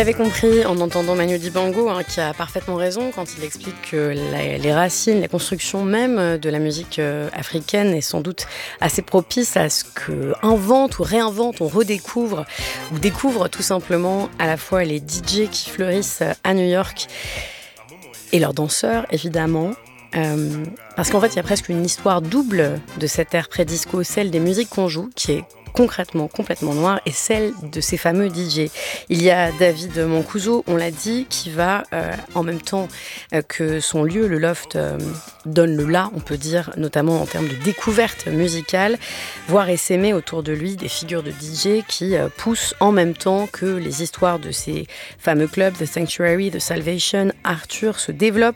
Vous avez compris en entendant Manu Dibango, qui a parfaitement raison quand il explique que les racines, la construction même de la musique africaine est sans doute assez propice à ce que invente ou réinvente, on redécouvre ou découvre tout simplement à la fois les DJ qui fleurissent à New York et leurs danseurs évidemment. Parce qu'en fait il y a presque une histoire double de cette ère pré-disco, celle des musiques qu'on joue qui est concrètement complètement noire et celle de ces fameux DJ. Il y a David Mancuso, on l'a dit, qui va en même temps que son lieu, le Loft, donne le là, on peut dire, notamment en termes de découverte musicale, voir essaimer autour de lui des figures de DJ qui poussent en même temps que les histoires de ces fameux clubs, The Sanctuary, The Salvation, Arthur se développent.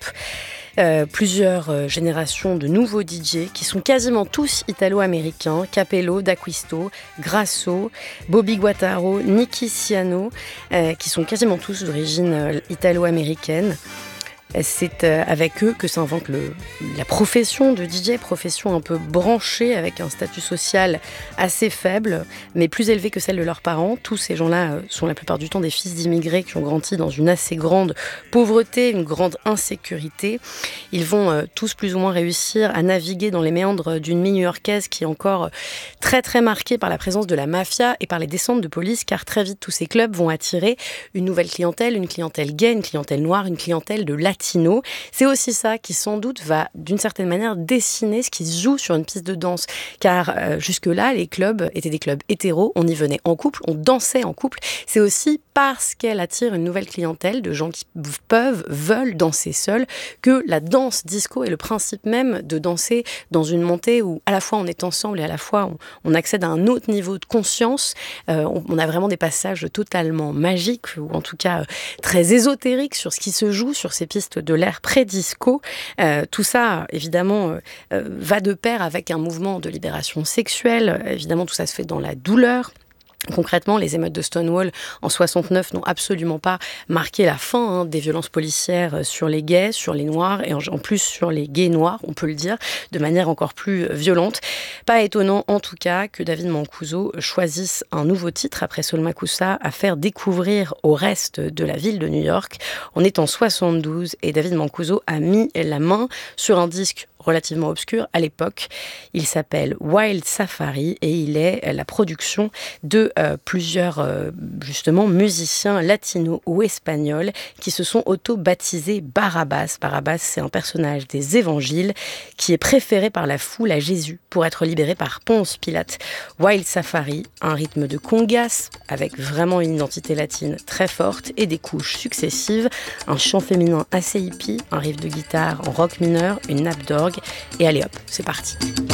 Plusieurs générations de nouveaux DJ qui sont quasiment tous italo-américains, Capello, D'Acquisto, Grasso, Bobby Guattaro, Nicky Siano, qui sont quasiment tous d'origine italo-américaine. C'est avec eux que s'invente la profession de DJ, profession un peu branchée avec un statut social assez faible, mais plus élevé que celle de leurs parents. Tous ces gens-là sont la plupart du temps des fils d'immigrés qui ont grandi dans une assez grande pauvreté, une grande insécurité. Ils vont tous plus ou moins réussir à naviguer dans les méandres d'une vie new-yorkaise qui est encore très très marquée par la présence de la mafia et par les descentes de police, car très vite tous ces clubs vont attirer une nouvelle clientèle, une clientèle gay, une clientèle noire, une clientèle de latino. C'est aussi ça qui sans doute va d'une certaine manière dessiner ce qui se joue sur une piste de danse, car jusque-là les clubs étaient des clubs hétéros, on y venait en couple, on dansait en couple. C'est aussi parce qu'elle attire une nouvelle clientèle de gens qui veulent danser seuls que la danse disco est le principe même de danser dans une montée où à la fois on est ensemble et à la fois on accède à un autre niveau de conscience. On a vraiment des passages totalement magiques ou en tout cas très ésotériques sur ce qui se joue sur ces pistes de l'ère pré-disco. Tout ça, évidemment, va de pair avec un mouvement de libération sexuelle. Évidemment, tout ça se fait dans la douleur. Concrètement, les émeutes de Stonewall en 69 n'ont absolument pas marqué la fin des violences policières sur les gays, sur les noirs et en plus sur les gays noirs, on peut le dire, de manière encore plus violente. Pas étonnant en tout cas que David Mancuso choisisse un nouveau titre après Soul Makusa à faire découvrir au reste de la ville de New York. On est en 72 et David Mancuso a mis la main sur un disque relativement obscur à l'époque. Il s'appelle Wild Safari et il est la production de plusieurs justement musiciens latinos ou espagnols qui se sont auto-baptisés Barabbas. Barabbas, c'est un personnage des évangiles qui est préféré par la foule à Jésus pour être libéré par Ponce Pilate. Wild Safari, un rythme de congas avec vraiment une identité latine très forte et des couches successives, un chant féminin assez hippie, un riff de guitare en rock mineur, une nappe d'orgue et allez hop, c'est parti.